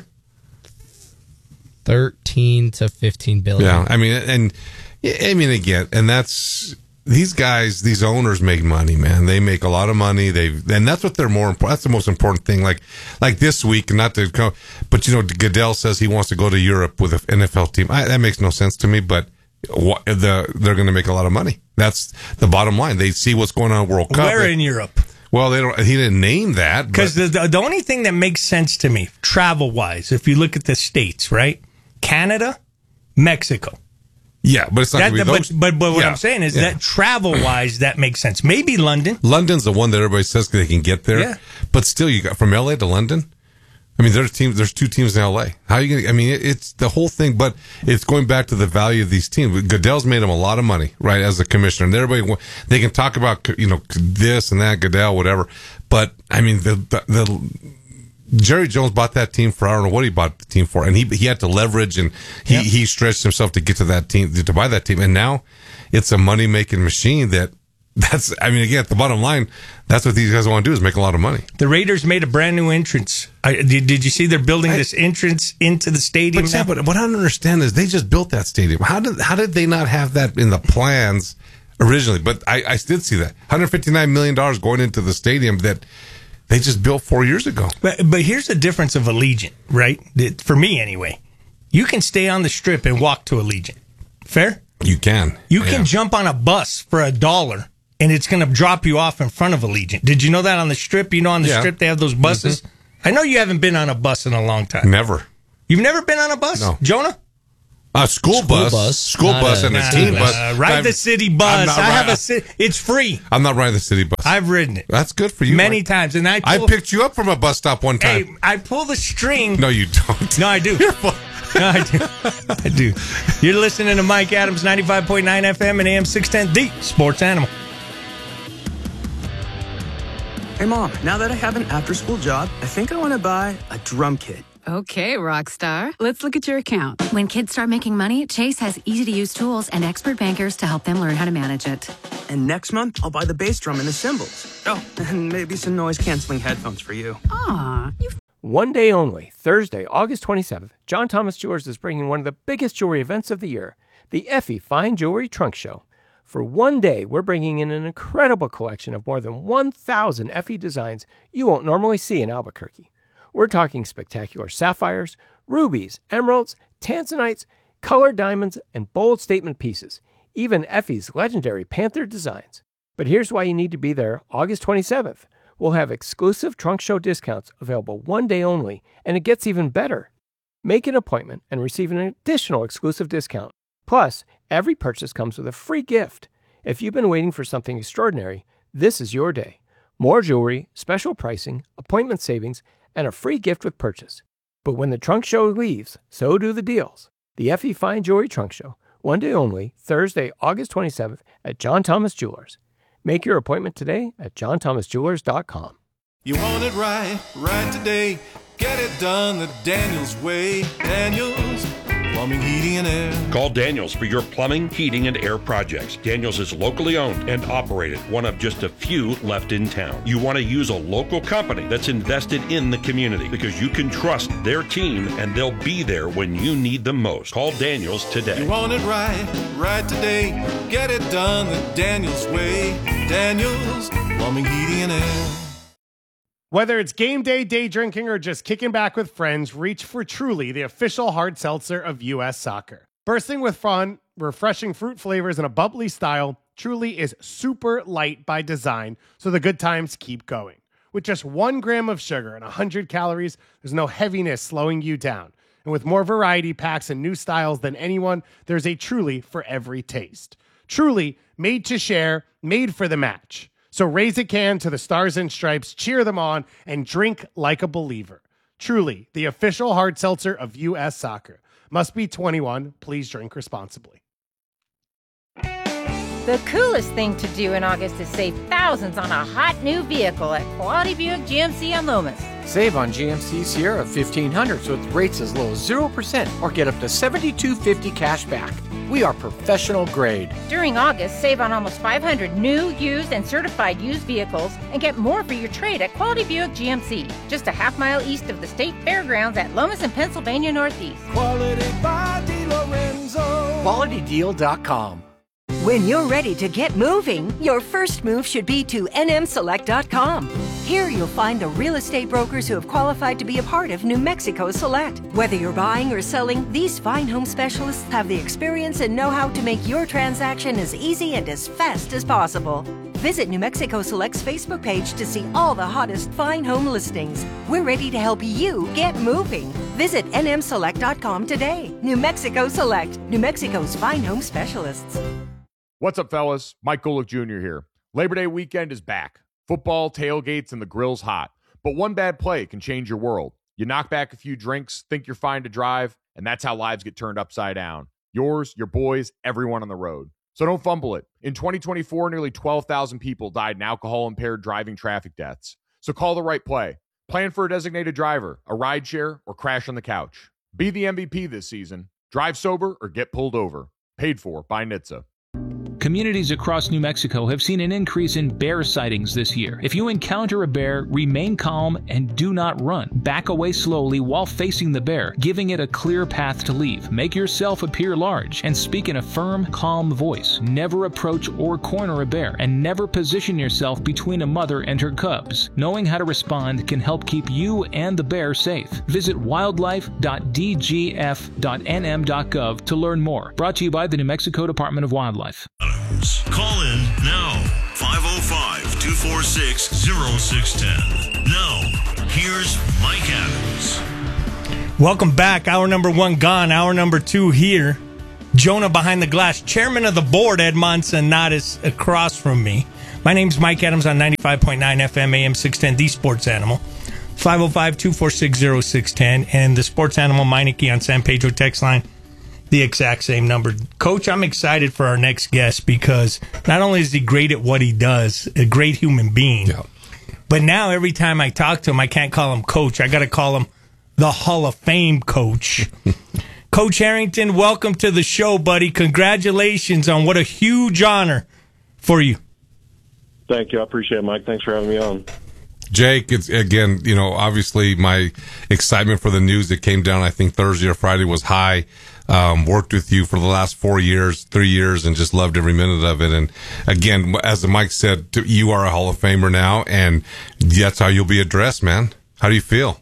Thirteen to fifteen billion. Yeah, I mean, and I mean again, and that's these guys, these owners make money, man. They make a lot of money. They and that's what they're more important. That's the most important thing. Like, like this week, not to go, but you know, Goodell says he wants to go to Europe with an N F L team. I, that makes no sense to me, but what, the they're going to make a lot of money. That's the bottom line. They see what's going on in World Cup. Where in Europe? Well, they don't. He didn't name that Because but- the, the the only thing that makes sense to me, travel wise, if you look at the states, right? Canada, Mexico. yeah, but it's not That, going to be but, those. but but what Yeah, I'm saying is yeah. that travel wise, that makes sense. Maybe London. London's the one that everybody says they can get there. Yeah. But still, you got from L A to London. I mean, there's teams. There's two teams in L A. How are you going? I mean, it, it's the whole thing. But it's going back to the value of these teams. Goodell's made them a lot of money, right, as a commissioner. And everybody, wa- they can talk about you know this and that, Goodell, whatever. But I mean, the the. the Jerry Jones bought that team for I don't know what he bought the team for, and he he had to leverage and he, Yeah. he stretched himself to get to that team to buy that team, and now it's a money making machine that that's, I mean, again, at the bottom line, that's what these guys want to do is make a lot of money. The Raiders made a brand new entrance. I, did, did you see they're building I, this entrance into the stadium? But, yeah, but what I don't understand is they just built that stadium. How did how did they not have that in the plans originally? But I, I did see that. one hundred fifty-nine million dollars going into the stadium that they just built four years ago. But, but here's the difference of Allegiant, right? That, for me, anyway. You can stay on the Strip and walk to Allegiant. Fair? You can. You yeah. can jump on a bus for a dollar, and it's going to drop you off in front of Allegiant. Did you know that on the Strip? You know on the yeah. Strip they have those buses? Mm-hmm. I know you haven't been on a bus in a long time. Never. You've never been on a bus? No. Jonah? A school, school bus, bus, school Not bus, a, and a teen bus. Uh, ride the city bus. I have a. Ci- it's free. I'm not riding the city bus. I've ridden it. That's good for you. Many Mike. times, and I. Pull, I picked you up from a bus stop one time. Hey, I pull the string. No, you don't. No, I do. No, I do. I do. You're listening to Mike Adams, ninety-five point nine F M and A M six ten, the Sports Animal. Hey, Mom, now that I have an after-school job, I think I want to buy a drum kit. Okay, rock star. Let's look at your account. When kids start making money, Chase has easy-to-use tools and expert bankers to help them learn how to manage it. And next month, I'll buy the bass drum and the cymbals. Oh, and maybe some noise-canceling headphones for you. Aw, you... One day only, Thursday, August twenty-seventh, John Thomas Jewelers is bringing one of the biggest jewelry events of the year, the Effie Fine Jewelry Trunk Show. For one day, we're bringing in an incredible collection of more than one thousand Effie designs you won't normally see in Albuquerque. We're talking spectacular sapphires, rubies, emeralds, tanzanites, colored diamonds, and bold statement pieces, even Effie's legendary Panther designs. But here's why you need to be there August twenty-seventh. We'll have exclusive trunk show discounts available one day only, and it gets even better. Make an appointment and receive an additional exclusive discount. Plus, every purchase comes with a free gift. If you've been waiting for something extraordinary, this is your day. More jewelry, special pricing, appointment savings, and a free gift with purchase. But when the trunk show leaves, so do the deals. The Effie Fine Jewelry Trunk Show, one day only, Thursday, August twenty-seventh at John Thomas Jewelers. Make your appointment today at john thomas jewelers dot com. You want it right, right today. Get it done the Daniels way. Daniels Plumbing, Heating, and Air. Call Daniels for your plumbing, heating, and air projects. Daniels is locally owned and operated, one of just a few left in town. You want to use a local company that's invested in the community because you can trust their team and they'll be there when you need them most. Call Daniels today. You want it right, right today. Get it done the Daniels way. Daniels Plumbing, Heating, and Air. Whether it's game day, day drinking, or just kicking back with friends, reach for Truly, the official hard seltzer of U S Soccer. Bursting with fun, refreshing fruit flavors, and a bubbly style, Truly is super light by design, so the good times keep going. With just one gram of sugar and one hundred calories, there's no heaviness slowing you down. And with more variety packs and new styles than anyone, there's a Truly for every taste. Truly, made to share, made for the match. So raise a can to the Stars and Stripes, cheer them on, and drink like a believer. Truly, the official hard seltzer of U S Soccer. Must be twenty-one. Please drink responsibly. The coolest thing to do in August is save thousands on a hot new vehicle at Quality Buick G M C on Lomas. Save on G M C Sierra fifteen hundred so it's rates as low as zero percent or get up to seventy-two fifty cash back. We are professional grade. During August, save on almost five hundred new, used, and certified used vehicles and get more for your trade at Quality Buick G M C, just a half mile east of the State Fairgrounds at Lomas and Pennsylvania Northeast. Quality by DiLorenzo. quality deal dot com. When you're ready to get moving, your first move should be to N M select dot com. Here you'll find the real estate brokers who have qualified to be a part of New Mexico Select. Whether you're buying or selling, these fine home specialists have the experience and know-how to make your transaction as easy and as fast as possible. Visit New Mexico Select's Facebook page to see all the hottest fine home listings. We're ready to help you get moving. Visit N M select dot com today. New Mexico Select, New Mexico's fine home specialists. What's up, fellas? Mike Golick Junior here. Labor Day weekend is back. Football, tailgates, and the grill's hot. But one bad play can change your world. You knock back a few drinks, think you're fine to drive, and that's how lives get turned upside down. Yours, your boys, everyone on the road. So don't fumble it. In twenty twenty-four, nearly twelve thousand people died in alcohol-impaired driving traffic deaths. So call the right play. Plan for a designated driver, a rideshare, or crash on the couch. Be the M V P this season. Drive sober or get pulled over. Paid for by N H T S A. communities across New Mexico have seen an increase in bear sightings this year. If you encounter a bear, remain calm and do not run. Back away slowly while facing the bear, giving it a clear path to leave. Make yourself appear large and speak in a firm, calm voice. Never approach or corner a bear, and never position yourself between a mother and her cubs. Knowing how to respond can help keep you and the bear safe. Visit wildlife dot d g f dot n m dot gov to learn more. Brought to you by the New Mexico Department of Wildlife. Call in now, five oh five, two four six, oh six one oh. Now, here's Mike Adams. Welcome back. Hour number one gone. Hour number two here. Jonah behind the glass. Chairman of the board, Ed Manzanares, across from me. My name's Mike Adams on ninety-five point nine F M, A M six ten, The Sports Animal. five oh five, two four six, oh six one oh. And the Sports Animal Meineke on San Pedro text line. The exact same number. Coach, I'm excited for our next guest because not only is he great at what he does, a great human being, yeah. but now every time I talk to him, I can't call him coach. I got to call him the Hall of Fame coach. Coach Harrington, welcome to the show, buddy. Congratulations on what a huge honor for you. Thank you. I appreciate it, Mike. Thanks for having me on. Jake, it's again, you know, obviously my excitement for the news that came down, I think Thursday or Friday, was high. Um, worked with you for the last four years, three years, and just loved every minute of it. And again, as Mike said, you are a Hall of Famer now, and that's how you'll be addressed, man. How do you feel?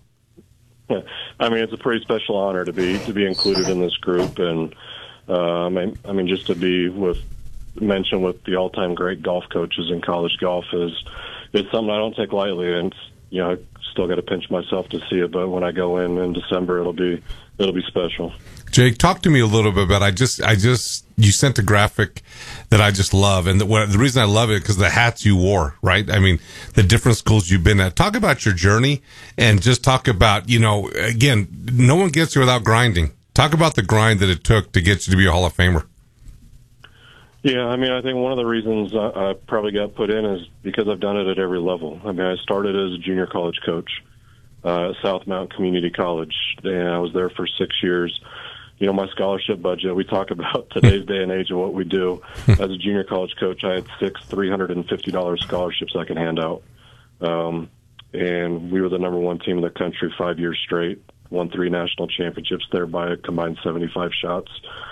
I mean, it's a pretty special honor to be to be included in this group, and uh, I mean, I mean, just to be with mentioned with the all-time great golf coaches in college golf is it's something I don't take lightly, and you know, I still got to pinch myself to see it. But when I go in in December, it'll be it'll be special. Jake, talk to me a little bit about. I just, I just, you sent a graphic that I just love, and the, what, the reason I love it because the hats you wore, right? I mean, the different schools you've been at. Talk about your journey, and just talk about, you know, again, no one gets here without grinding. Talk about the grind that it took to get you to be a Hall of Famer. Yeah, I mean, I think one of the reasons I, I probably got put in is because I've done it at every level. I mean, I started as a junior college coach uh, at South Mountain Community College, and I was there for six years. You know, my scholarship budget, we talk about today's day and age of what we do. As a junior college coach, I had six three hundred fifty dollars scholarships I could hand out. Um, and we were the number one team in the country five years straight, won three national championships there by a combined seventy-five shots.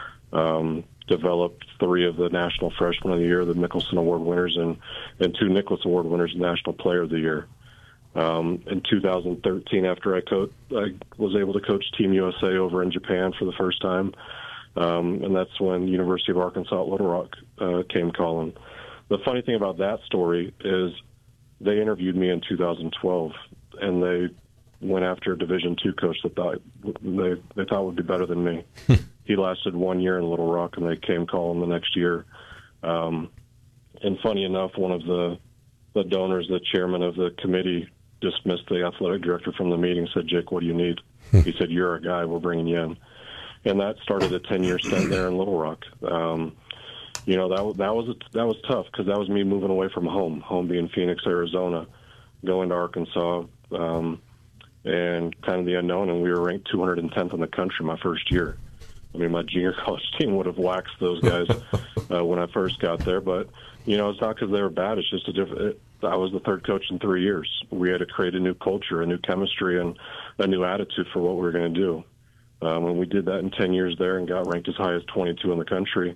Um, developed three of the National Freshman of the Year, the Nicholson Award winners, and, and two Nicholas Award winners, National Player of the Year. Um, in two thousand thirteen, after I, co- I was able to coach Team U S A over in Japan for the first time, um, and that's when University of Arkansas at Little Rock uh, came calling. The funny thing about that story is they interviewed me in two thousand twelve, and they went after a Division two coach that thought they, they thought would be better than me. He lasted one year in Little Rock, and they came calling the next year. Um, and funny enough, one of the, the donors, the chairman of the committee, dismissed the athletic director from the meeting, said, Jake, what do you need? He said, you're a guy, we're bringing you in. And that started a ten-year stint there in Little Rock. Um, you know, that, that was that was tough because that was me moving away from home, home being Phoenix, Arizona, going to Arkansas, um, and kind of the unknown, and we were ranked two hundred tenth in the country my first year. I mean, my junior college team would have waxed those guys uh, when I first got there, but, you know, it's not because they were bad. It's just a different it, I was the third coach in three years. We had to create a new culture, a new chemistry, and a new attitude for what we were going to do. Um, and we did that in ten years there and got ranked as high as twenty-two in the country.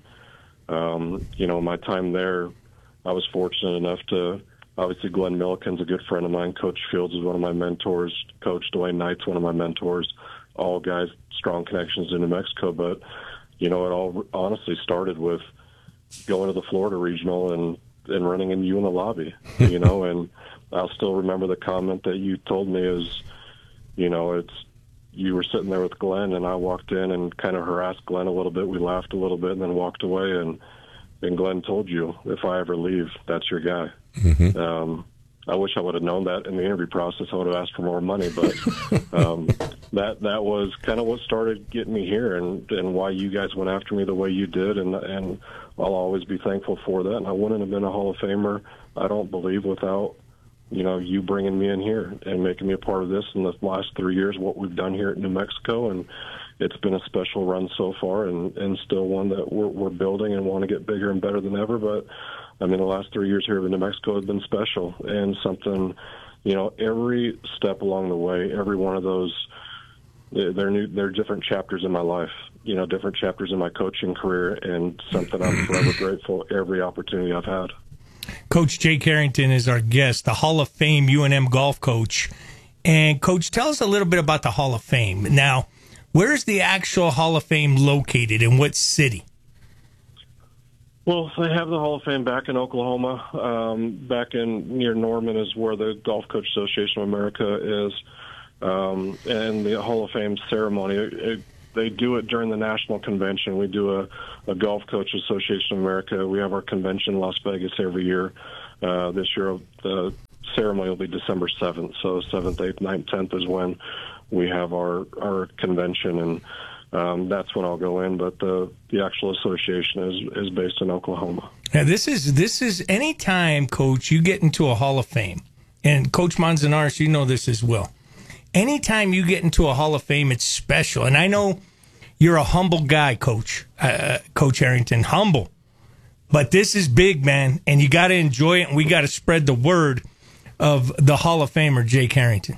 Um, you know, my time there, I was fortunate enough to, obviously Glenn Milliken's a good friend of mine. Coach Fields is one of my mentors. Coach Dwayne Knight's one of my mentors. All guys, strong connections in New Mexico. But, you know, it all honestly started with going to the Florida Regional and, and running into you in the lobby, you know, and I'll still remember the comment that you told me is, you know, it's, you were sitting there with Glenn and I walked in and kind of harassed Glenn a little bit. We laughed a little bit and then walked away. And, and Glenn told you, if I ever leave, that's your guy. Mm-hmm. Um, I wish I would have known that in the interview process. I would have asked for more money, but um, that that was kind of what started getting me here, and, and why you guys went after me the way you did, and and I'll always be thankful for that. And I wouldn't have been a Hall of Famer, I don't believe, without you know, you bringing me in here and making me a part of this in the last three years, what we've done here at New Mexico. And it's been a special run so far, and, and still one that we're, we're building and want to get bigger and better than ever. But, I mean, the last three years here in New Mexico have been special, and something, you know, every step along the way, every one of those, they're new, they're different chapters in my life, you know, different chapters in my coaching career, and something I'm forever grateful every opportunity I've had. Coach Jake Harrington is our guest, the Hall of Fame U N M golf coach. And, Coach, tell us a little bit about the Hall of Fame. Now, where's the actual Hall of Fame located, in what city? Well, they have the Hall of Fame back in Oklahoma. Um, back in near Norman is where the Golf Coach Association of America is. Um, and the Hall of Fame ceremony, it, it, they do it during the national convention. We do a, a Golf Coach Association of America. We have our convention in Las Vegas every year. Uh, this year, the ceremony will be December seventh. So seventh, eighth, ninth, tenth is when we have our, our convention, and um, that's when I'll go in. But the, the actual association is, is based in Oklahoma. Now, this is, this is any time, Coach, you get into a Hall of Fame, and Coach Manzanares, you know this as well. Anytime you get into a Hall of Fame, it's special. And I know you're a humble guy, Coach, uh, Coach Harrington, humble. But this is big, man, and you got to enjoy it, and we got to spread the word of the Hall of Famer, Jake Harrington.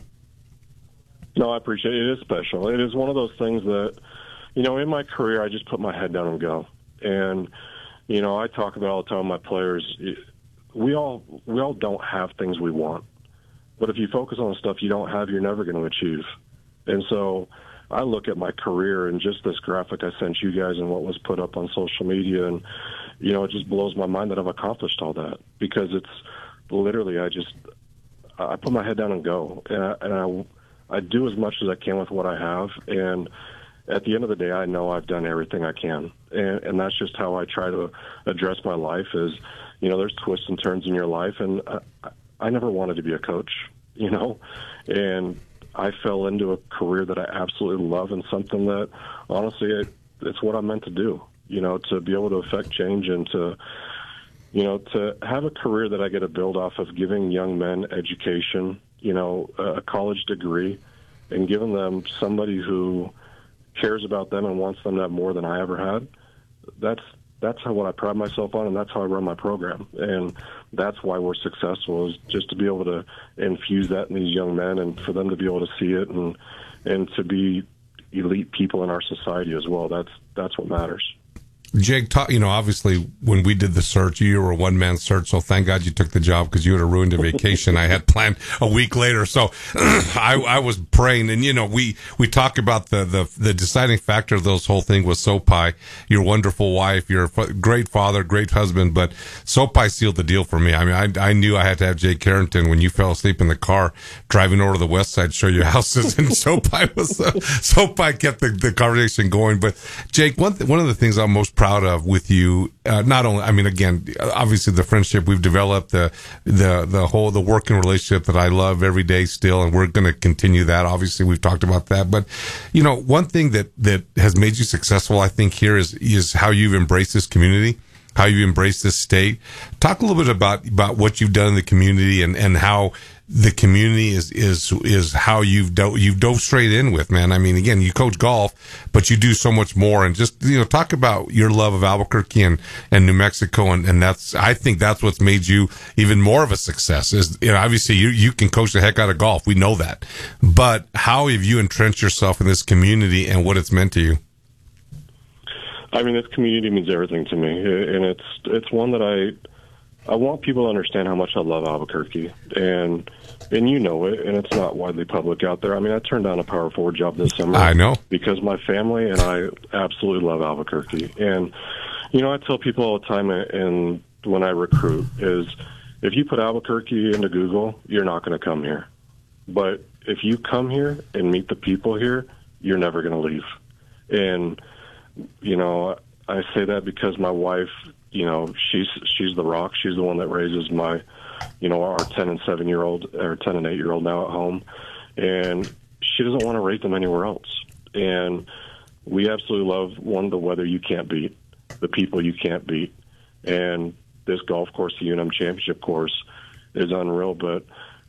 No, I appreciate it. It is special. It is one of those things that, you know, in my career, I just put my head down and go. And, you know, I talk about all the time with my players, we all we all don't have things we want. But if you focus on the stuff you don't have, you're never going to achieve. And so I look at my career and just this graphic I sent you guys and what was put up on social media, and, you know, it just blows my mind that I've accomplished all that, because it's literally, I just, I put my head down and go. And I, and I, I do as much as I can with what I have. And at the end of the day, I know I've done everything I can. And, and that's just how I try to address my life is, you know, there's twists and turns in your life. And I, I never wanted to be a coach, you know, and I fell into a career that I absolutely love, and something that, honestly, it, it's what I'm meant to do, you know, to be able to affect change and to, you know, to have a career that I get to build off of giving young men education, you know, a college degree, and giving them somebody who cares about them and wants them to have more than I ever had. That's that's how what I pride myself on, and that's how I run my program. And that's why we're successful, is just to be able to infuse that in these young men, and for them to be able to see it, and and to be elite people in our society as well. That's that's what matters. Jake, ta- you know, obviously when we did the search, you were a one-man search, so thank God you took the job, because you would have ruined a vacation I had planned a week later. So I, I was praying, and, you know, we, we talk about the, the, the deciding factor of this whole thing was SoPi, your wonderful wife, your great father, great husband, but SoPi sealed the deal for me. I mean, I, I knew I had to have Jake Harrington when you fell asleep in the car driving over to the west side to show you houses, and SoPi was, uh, SoPi kept the, the conversation going. But Jake, one, th- one of the things I'm most proud of with you, uh, not only, I mean, again, obviously the friendship we've developed, the the the whole the working relationship that I love every day still, and we're going to continue that. Obviously, we've talked about that, but you know, one thing that that has made you successful, I think, here is is how you've embraced this community, how you embrace this state. Talk a little bit about about what you've done in the community, and and how the community is is is how you've dove you've dove straight in with, man. I mean, again, you coach golf, but you do so much more. And just, you know, talk about your love of Albuquerque and, and New Mexico, and, and that's, I think that's what's made you even more of a success. Is, you know, obviously you you can coach the heck out of golf, we know that, but how have you entrenched yourself in this community and what it's meant to you? I mean, this community means everything to me, and it's it's one that I. I want people to understand how much I love Albuquerque, and and you know it, and it's not widely public out there. I mean, I turned down a power forward job this summer. I know. Because my family and I absolutely love Albuquerque. And, you know, I tell people all the time, and when I recruit, is if you put Albuquerque into Google, you're not going to come here. But if you come here and meet the people here, you're never going to leave. And, you know, I say that because my wife, you know, she's she's the rock. She's the one that raises my, you know, our ten and seven year old, or ten and eight year old now at home, and she doesn't want to raise them anywhere else. And we absolutely love, one, the weather you can't beat, the people you can't beat, and this golf course, the U N M Championship course, is unreal. But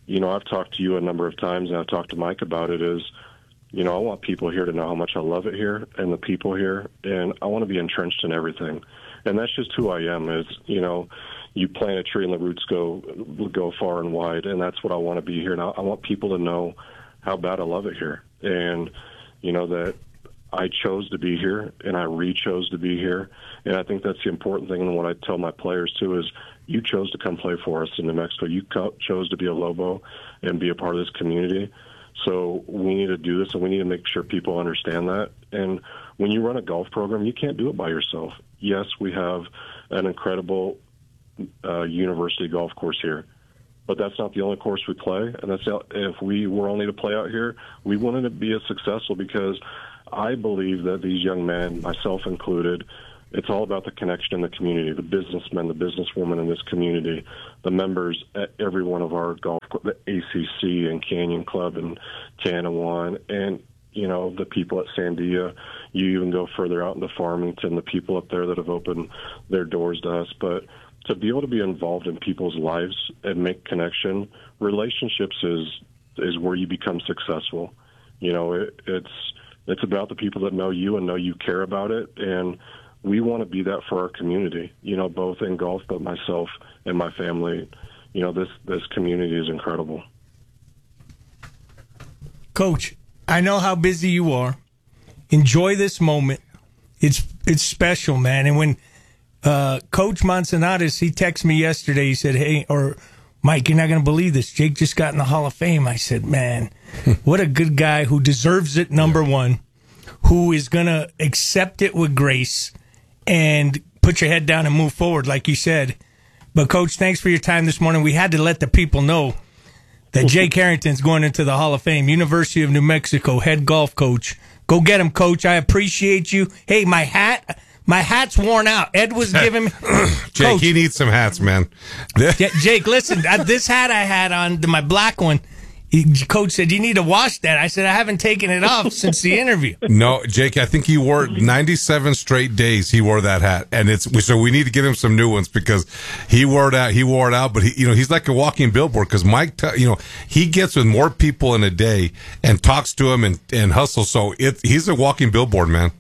you know, I've talked to you a number of times, and I've talked to Mike about it, is, you know, I want people here to know how much I love it here and the people here, and I want to be entrenched in everything. And that's just who I am, is, you know, you plant a tree and the roots go go far and wide, and that's what I want to be here. And I, I want people to know how bad I love it here, and, you know, that I chose to be here, and I re-chose to be here. And I think that's the important thing, and what I tell my players, too, is you chose to come play for us in New Mexico. You co- chose to be a Lobo and be a part of this community. So we need to do this, and we need to make sure people understand that. And when you run a golf program, you can't do it by yourself. Yes, we have an incredible uh, university golf course here, but that's not the only course we play. And that's not, if we were only to play out here, we wouldn't be as successful, because I believe that these young men, myself included, it's all about the connection in the community, the businessmen, the businesswomen in this community, the members at every one of our golf, the A C C and Canyon Club and Chanawan, and, you know, the people at Sandia. You even go further out into Farmington, the people up there that have opened their doors to us. But to be able to be involved in people's lives and make connection, relationships is is where you become successful. You know, it, it's it's about the people that know you and know you care about it, and we want to be that for our community, you know, both in golf, but myself and my family. You know, this, this community is incredible. Coach, I know how busy you are. Enjoy this moment. It's it's special, man. And when uh, Coach Manzanares, he texted me yesterday, he said, hey, or Mike, you're not going to believe this. Jake just got in the Hall of Fame. I said, man, what a good guy who deserves it, number one, who is going to accept it with grace and put your head down and move forward, like you said. But, Coach, thanks for your time this morning. We had to let the people know that Jake Harrington's going into the Hall of Fame, University of New Mexico, head golf coach. Go get him, Coach. I appreciate you. Hey, my hat, my hat's worn out. Ed was giving me... Jake, Coach, he needs some hats, man. yeah, Jake, listen, uh, this hat I had on, my black one, he, Coach said, you need to wash that. I said, I haven't taken it off since the interview. No, Jake, I think he wore ninety-seven straight days. He wore that hat, and it's so we need to get him some new ones, because he wore it out. He wore it out, but he, you know, he's like a walking billboard, because Mike, t- you know, he gets with more people in a day and talks to them and, and hustles. So it, he's a walking billboard, man.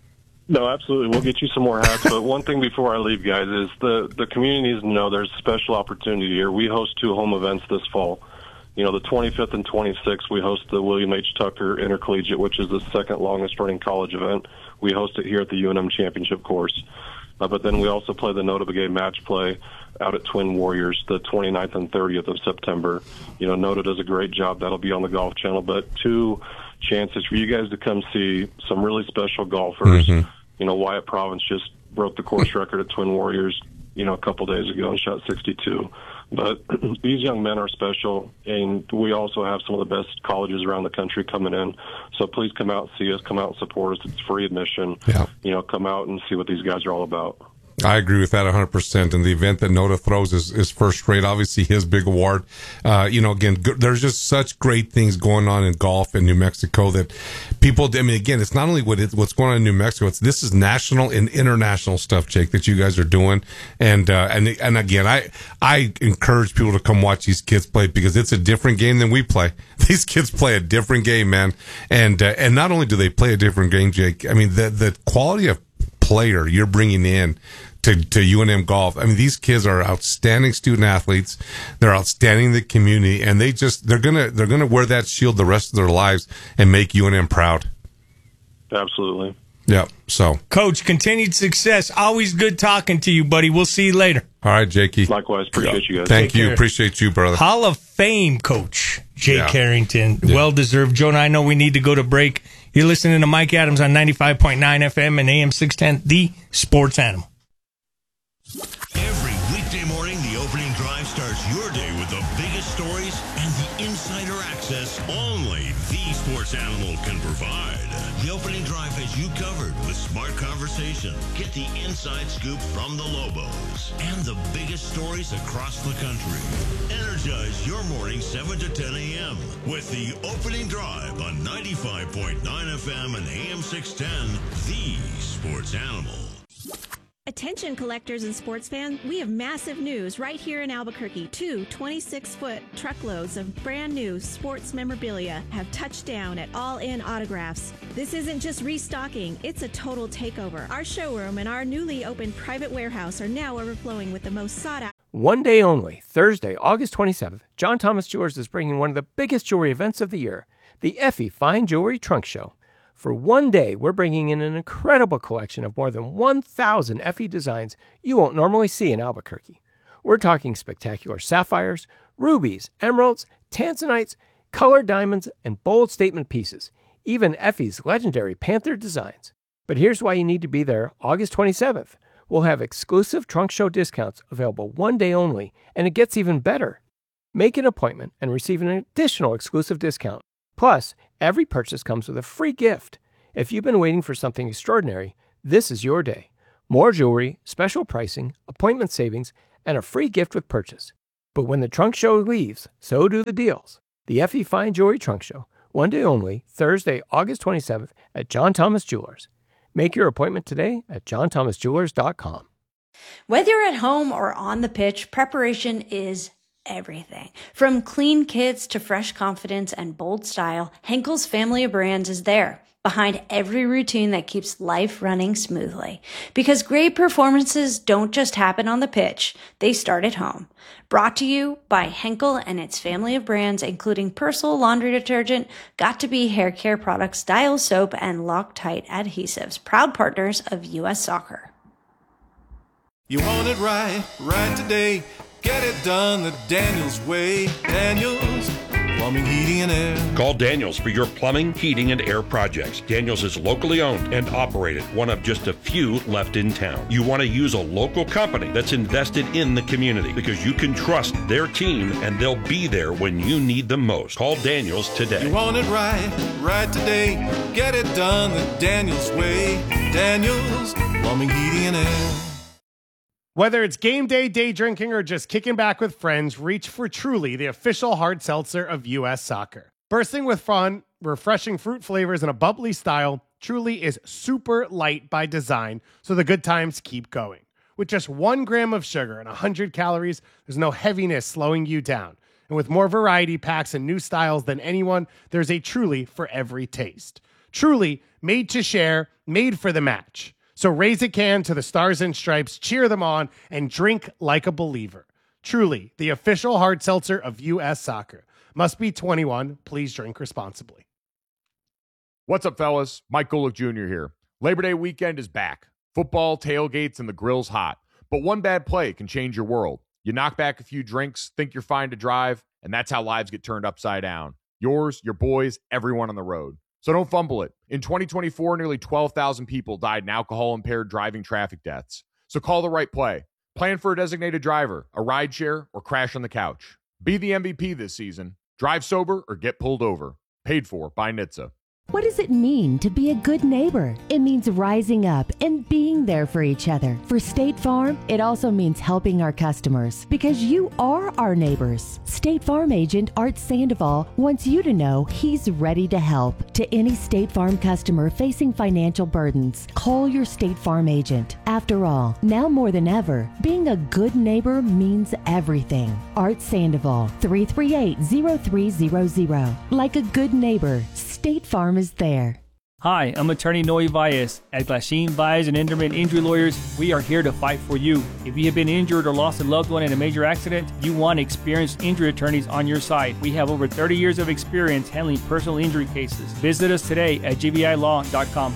No, absolutely. We'll get you some more hats. But one thing before I leave, guys, is the, the community needs to know there's a special opportunity here. We host two home events this fall. You know, the twenty-fifth and twenty-sixth, we host the William H. Tucker Intercollegiate, which is the second longest running college event. We host it here at the U N M Championship course. Uh, but then we also play the Nota Begay match play out at Twin Warriors the twenty-ninth and thirtieth of September. You know, Nota does a great job. That'll be on the Golf Channel. But two chances for you guys to come see some really special golfers. Mm-hmm. You know, Wyatt Province just broke the course record at Twin Warriors, you know, a couple days ago and shot sixty-two. But these young men are special, and we also have some of the best colleges around the country coming in. So please come out and see us. Come out and support us. It's free admission. Yeah. You know, come out and see what these guys are all about. I agree with that one hundred percent. And the event that Nota throws is, is first rate. Obviously, his big award. Uh, you know, again, g- there's just such great things going on in golf in New Mexico that people, I mean, again, it's not only what it, what's going on in New Mexico, it's this is national and international stuff, Jake, that you guys are doing. And, uh, and, and again, I, I encourage people to come watch these kids play, because it's a different game than we play. These kids play a different game, man. And, uh, and not only do they play a different game, Jake, I mean, the, the quality of player you're bringing in to, to U N M Golf. I mean, these kids are outstanding student athletes. They're outstanding in the community, and they just, they're going to, they're going to wear that shield the rest of their lives and make U N M proud. Absolutely. Yeah. So, Coach, continued success. Always good talking to you, buddy. We'll see you later. All right, Jakey. Likewise. Appreciate you guys. Thank Take you. care. Appreciate you, brother. Hall of Fame coach, Jake Yeah. Harrington. Yeah. Well deserved. Jonah, I know we need to go to break. You're listening to Mike Adams on ninety-five point nine F M and A M six ten, the Sports Animal. Every weekday morning, the opening drive starts your day with the biggest stories and the insider access only the Sports Animal can provide. The opening drive has you covered with smart conversation. Get the inside scoop from the Lobos and the biggest stories across the country. Energize your morning seven to ten a.m. with the opening drive on ninety-five point nine F M and A M six ten, the Sports Animal. Attention collectors and sports fans, we have massive news right here in Albuquerque. Two twenty-six foot truckloads of brand new sports memorabilia have touched down at All In Autographs. This isn't just restocking, it's a total takeover. Our showroom and our newly opened private warehouse are now overflowing with the most sought out. One day only, Thursday, August twenty-seventh, John Thomas Jewelers is bringing one of the biggest jewelry events of the year, the Effie Fine Jewelry Trunk Show. For one day, we're bringing in an incredible collection of more than one thousand Effie designs you won't normally see in Albuquerque. We're talking spectacular sapphires, rubies, emeralds, tanzanites, colored diamonds, and bold statement pieces, even Effie's legendary Panther designs. But here's why you need to be there August twenty-seventh. We'll have exclusive trunk show discounts available one day only, and it gets even better. Make an appointment and receive an additional exclusive discount. Plus, every purchase comes with a free gift. If you've been waiting for something extraordinary, this is your day. More jewelry, special pricing, appointment savings, and a free gift with purchase. But when the trunk show leaves, so do the deals. The Effie Fine Jewelry Trunk Show, one day only, Thursday, August twenty-seventh at John Thomas Jewelers. Make your appointment today at john thomas jewelers dot com. Whether you're at home or on the pitch, preparation is everything. From clean kits to fresh confidence and bold style, Henkel's family of brands is there, behind every routine that keeps life running smoothly. Because great performances don't just happen on the pitch, they start at home. Brought to you by Henkel and its family of brands, including Persil laundry detergent, Got2b hair care products, Dial soap, and Loctite adhesives, proud partners of U S Soccer. You want it right, right today. Get it done the Daniels way. Daniels Plumbing, Heating, and Air. Call Daniels for your plumbing, heating, and air projects. Daniels is locally owned and operated, one of just a few left in town. You want to use a local company that's invested in the community because you can trust their team and they'll be there when you need them most. Call Daniels today. You want it right, right today. Get it done the Daniels way. Daniels Plumbing, Heating, and Air. Whether it's game day, day drinking, or just kicking back with friends, reach for Truly, the official hard seltzer of U S Soccer. Bursting with fun, refreshing fruit flavors, and a bubbly style, Truly is super light by design, so the good times keep going. With just one gram of sugar and one hundred calories, there's no heaviness slowing you down. And with more variety packs and new styles than anyone, there's a Truly for every taste. Truly, made to share, made for the match. So raise a can to the Stars and Stripes, cheer them on, and drink like a believer. Truly, the official hard seltzer of U S Soccer. Must be twenty-one. Please drink responsibly. What's up, fellas? Mike Golick Junior here. Labor Day weekend is back. Football, tailgates, and the grill's hot. But one bad play can change your world. You knock back a few drinks, think you're fine to drive, and that's how lives get turned upside down. Yours, your boys, everyone on the road. So don't fumble it. In twenty twenty-four, nearly twelve thousand people died in alcohol-impaired driving traffic deaths. So call the right play. Plan for a designated driver, a rideshare, or crash on the couch. Be the M V P this season. Drive sober or get pulled over. Paid for by N H T S A. What does it mean to be a good neighbor? It means rising up and being there for each other. For State Farm, it also means helping our customers because you are our neighbors. State Farm agent Art Sandoval wants you to know he's ready to help. To any State Farm customer facing financial burdens, call your State Farm agent. After all, now more than ever, being a good neighbor means everything. Art Sandoval, three three eight, zero three zero zero. Like a good neighbor, State Farm is there. Hi, I'm attorney Noe Valles. At Glasheen, Valles and Enderman Injury Lawyers, we are here to fight for you. If you have been injured or lost a loved one in a major accident, you want experienced injury attorneys on your side. We have over thirty years of experience handling personal injury cases. Visit us today at g v i law dot com.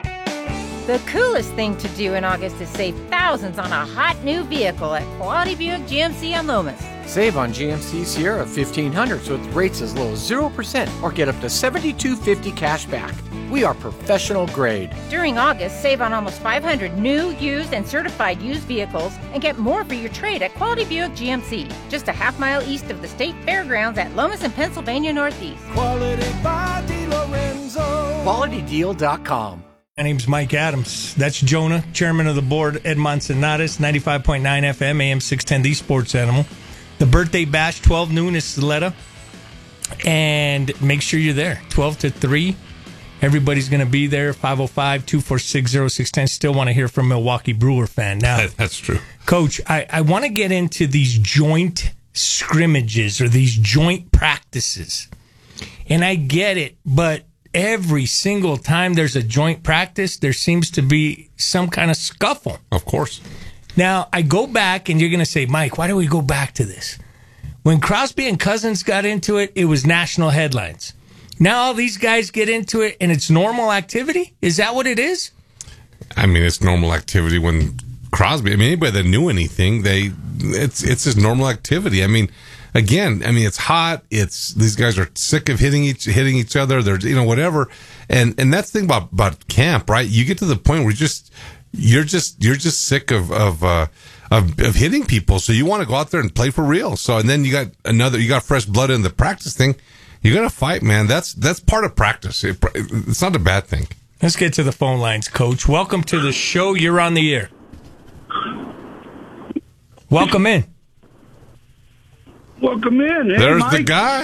The coolest thing to do in August is save thousands on a hot new vehicle at Quality Buick G M C on Lomas. Save on G M C Sierra fifteen hundred so with rates as low as zero percent or get up to seventy-two fifty cash back. We are professional grade. During August, save on almost five hundred new, used, and certified used vehicles and get more for your trade at Quality Buick G M C, just a half mile east of the State Fairgrounds at Lomas and Pennsylvania Northeast. Quality by DiLorenzo. quality deal dot com. My name's Mike Adams. That's Jonah, chairman of the board, Ed Manzanares, ninety-five point nine F M, A M six ten, The Sports Animal. The birthday bash, twelve noon is Saletta. And make sure you're there, twelve to three. Everybody's going to be there. five oh five, two four six, oh six one oh. Still want to hear from Milwaukee Brewer fan. Now, that's true. Coach, I, I want to get into these joint scrimmages or these joint practices. And I get it, but every single time there's a joint practice, there seems to be some kind of scuffle. Of course. Now, I go back, and you're going to say, Mike, why do we go back to this? When Crosby and Cousins got into it, it was national headlines. Now all these guys get into it, and it's normal activity? Is that what it is? I mean, it's normal activity when Crosby, I mean, anybody that knew anything, they it's it's just normal activity. I mean, again, I mean, it's hot. It's these guys are sick of hitting each hitting each other. They're, you know, whatever. And and that's the thing about, about camp, right? You get to the point where you just you're just you're just sick of of uh, of, of hitting people. So you want to go out there and play for real. So and then you got another you got fresh blood in the practice thing. You got to fight, man. That's that's part of practice. It, it's not a bad thing. Let's get to the phone lines, Coach. Welcome to the show. You're on the air. Welcome in. Welcome in. Hey, There's Mike. the guy.